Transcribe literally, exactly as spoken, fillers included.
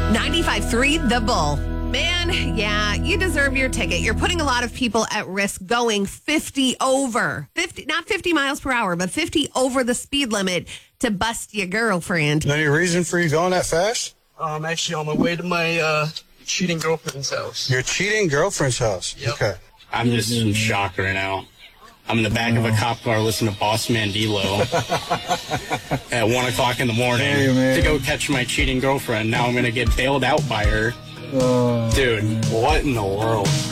ninety-five point three The Bull. Man, yeah, you deserve your ticket. You're putting a lot of people at risk going fifty over. fifty, not fifty miles per hour, but fifty over the speed limit to bust your girlfriend. Any reason for you going that fast? I'm actually on my way to my uh, cheating girlfriend's house. Your cheating girlfriend's house? Yep. Okay. I'm just in shock right now. I'm in the back of a cop car listening to Boss Man D-Lo at one o'clock in the morning Hey, to go catch my cheating girlfriend. Now I'm going to get bailed out by her. Uh, Dude, what in the world?